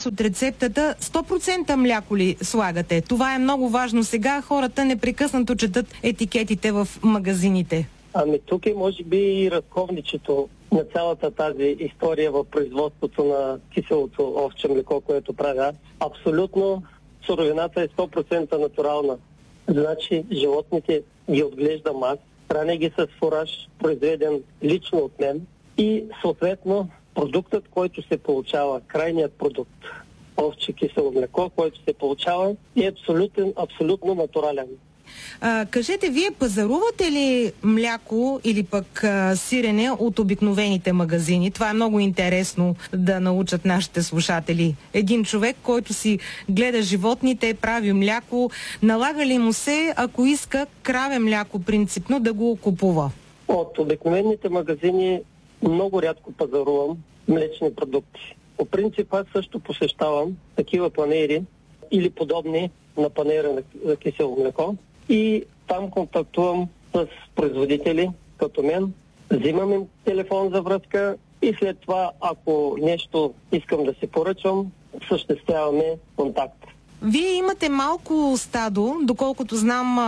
от рецептата, 100% мляко ли слагате? Това е много важно. Сега хората непрекъснато четат етикетите в магазините. Ами тук е може би и разковничето на цялата тази история в производството на киселото овче млеко, което правя. Абсолютно суровината е 100% натурална. Значи животните ги отглеждам аз, храня ги с фураж, произведен лично от мен и съответно продуктът, който се получава, крайният продукт, овче кисело млеко, който се получава, е абсолютно натурален. Кажете, вие пазарувате ли мляко или пък сирене от обикновените магазини? Това е много интересно да научат нашите слушатели. Един човек, който си гледа животните, прави мляко, налага ли му се, ако иска краве мляко принципно, да го купува? От обикновените магазини много рядко пазарувам млечни продукти. По принцип аз също посещавам такива панаири или подобни на панаира на кисело млеко и там контактувам с производители като мен, взимам им телефон за връзка и след това, ако нещо искам да си поръчвам, осъществяваме контакт. Вие имате малко стадо, доколкото знам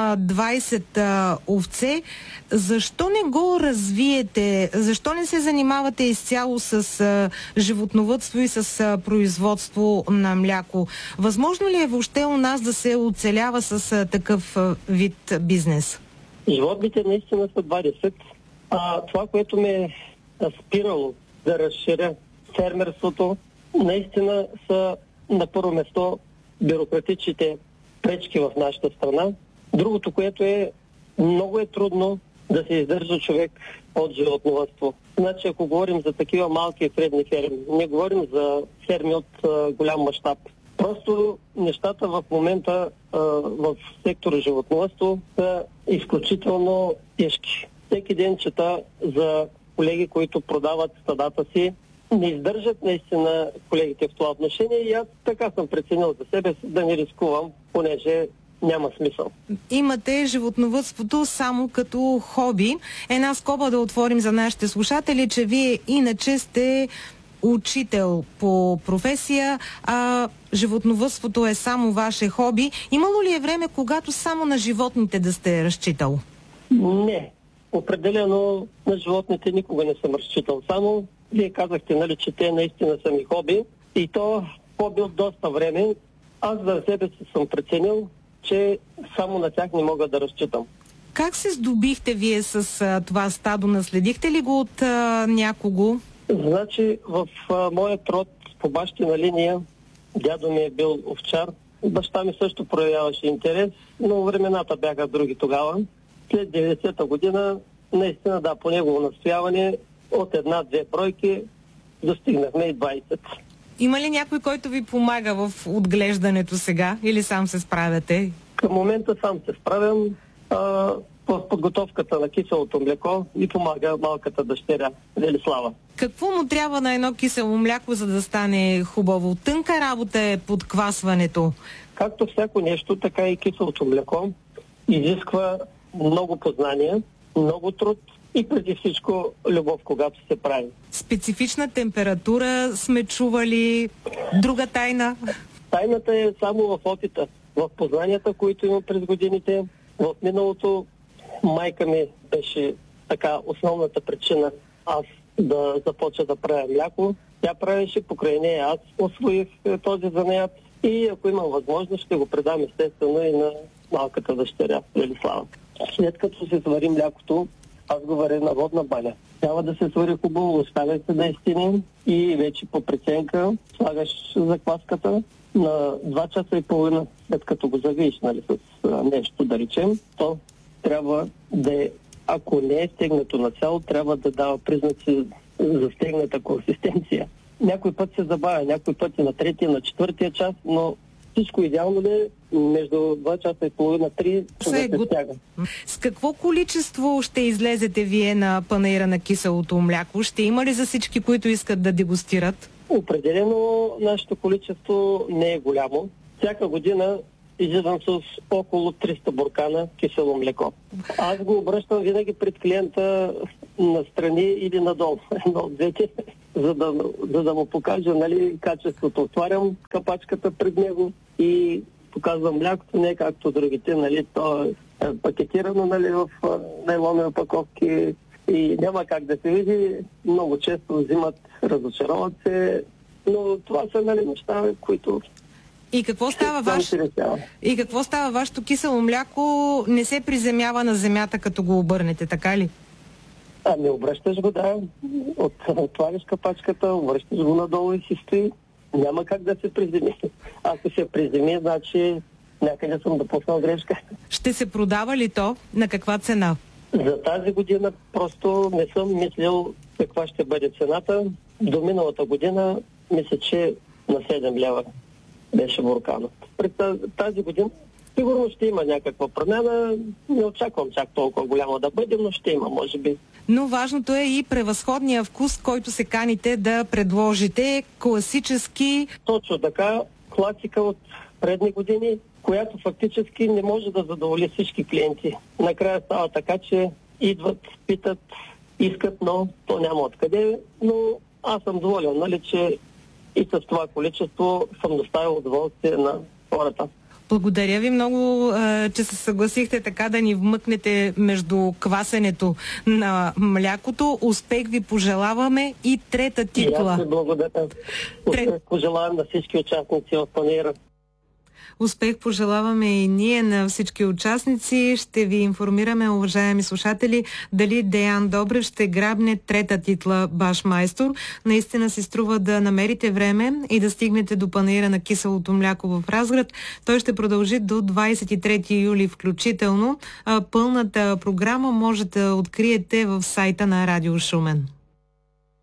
20 овце. Защо не го развиете? Защо не се занимавате изцяло с животновъдство и с производство на мляко? Възможно ли е въобще у нас да се оцелява с такъв вид бизнес? Животните наистина са 20. Това, което ме е спирало да разширя фермерството, наистина са на първо место бюрократичните пречки в нашата страна. Другото, което е много трудно да се издържа човек от животновъдство. Значи, ако говорим за такива малки и средни ферми, не говорим за ферми от голям мащаб. Просто нещата в момента в сектора животновъдство са изключително тежки. Всеки ден чета за колеги, които продават стадата си, не издържат наистина колегите в това отношение и аз така съм преценил за себе си да не рискувам, понеже няма смисъл. Имате животновъдството само като хоби. Една скоба да отворим за нашите слушатели, че вие иначе сте учител по професия, а животновъдството е само ваше хоби. Имало ли е време, когато само на животните да сте разчитал? Не. Определено на животните никога не съм разчитал. Само вие казахте, нали, че те наистина са ми хоби и то хоби от доста време. Аз за себе си съм преценил, че само на тях не мога да разчитам. Как се здобихте вие с това стадо? Наследихте ли го от някого? Значи в моят род по бащина линия дядо ми е бил овчар. Баща ми също проявяваше интерес, но времената бяха други тогава. След 90-та година, наистина да, по негово настояване, от 1-2 бройки достигнахме и 20. Има ли някой, който ви помага в отглеждането сега или сам се справяте? Към момента сам се справям. В подготовката на киселото млеко и помага малката дъщеря Велислава. Какво му трябва на едно кисело мляко, за да стане хубаво? Тънка работа е подквасването. Както всяко нещо, така и киселото млеко изисква много познания, много труд и преди всичко любов, когато се прави. Специфична температура сме чували. Друга тайна? Тайната е само в опита, в познанията, които имам през годините. В миналото майка ми беше така основната причина аз да започна да правя мляко. Тя правеше, покрай нея аз освоих този занаят и ако имам възможност, ще го предам естествено и на малката дъщеря Велислава. След като се свари млякото, аз го варя на водна баня. Трябва да се свари хубаво, оставя се да изстине и вече по преценка слагаш закваската на 2 часа и половина, след като го завиеш, нали, с нещо да речем, то трябва да е, ако не е стегнато на цяло, трябва да дава признаци за стегната консистенция. Някой път се забавя, някой път е на 3-я, на 4-я час, но всичко идеално ли е между 2 часа и половина, 3 да се стяга. С какво количество ще излезете вие на панаира на киселото мляко? Ще има ли за всички, които искат да дегустират? Определено нашето количество не е голямо. Всяка година излизам с около 300 буркана кисело млеко. Аз го обръщам винаги пред клиента настрани или надолу. Едно от двете. за да му покажа, нали, качеството. Отварям капачката пред него и показвам млякото, не както другите, нали, то е пакетирано, нали, в нейлонови опаковки и няма как да се види. Много често взимат, разочароват се, но това са, нали, неща, които... И какво става вашето кисело мляко? Не се приземява на земята, като го обърнете, така ли? Ами обръщаш го, да. Отваряш капачката, обръщаш го надолу и си стои. Няма как да се приземи. Ако се приземи, значи някъде съм допуснал грешка. Ще се продава ли то? На каква цена? За тази година просто не съм мислил каква ще бъде цената. До миналата година мисля, че на 7 лева беше бурканът. През тази година сигурно ще има някаква промяна. Не очаквам чак толкова голяма да бъде, но ще има, може би. Но важното е и превъзходния вкус, който се каните да предложите. Класически... Точно така. Класика от предни години, която фактически не може да задоволи всички клиенти. Накрая става така, че идват, питат, искат, но то няма откъде. Но аз съм доволен, нали, че и с това количество съм доставил удоволствие на хората. Благодаря ви много, че се съгласихте така да ни вмъкнете между квасенето на млякото. Успех ви пожелаваме и трета титла. И аз ви благодаря. Успех пожелавам на всички участници в панаира. Успех пожелаваме и ние на всички участници. Ще ви информираме, уважаеми слушатели, дали Деян Добрев ще грабне трета титла Баш майстор. Наистина си струва да намерите време и да стигнете до панаира на киселото мляко в Разград. Той ще продължи до 23 юли включително. Пълната програма може да откриете в сайта на Радио Шумен.